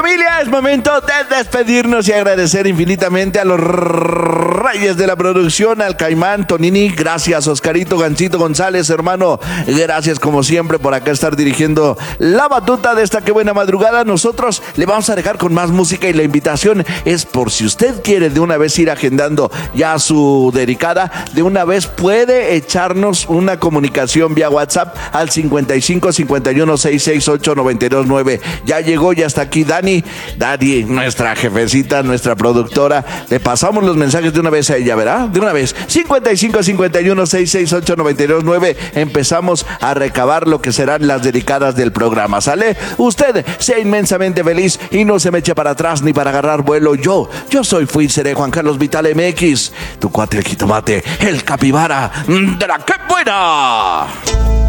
familia, es momento de despedirnos y agradecer infinitamente a los reyes de la producción, al Caimán, Tonini, gracias, Oscarito, Gancito González, hermano, gracias como siempre por acá estar dirigiendo la batuta de esta que buena madrugada. Nosotros le vamos a dejar con más música y la invitación es por si usted quiere de una vez ir agendando ya su dedicada, de una vez puede echarnos una comunicación vía WhatsApp al 55 51 668 929. Ya llegó, ya está aquí Dani, nuestra jefecita, nuestra productora. Le pasamos los mensajes de una vez a ella, ¿verdad? De una vez. 55 51 668 929. Empezamos a recabar lo que serán las dedicadas del programa, ¿sale? Usted sea inmensamente feliz y no se me eche para atrás ni para agarrar vuelo. Yo seré Juan Carlos Vital MX, tu cuate el jitomate, el capibara de la que buena.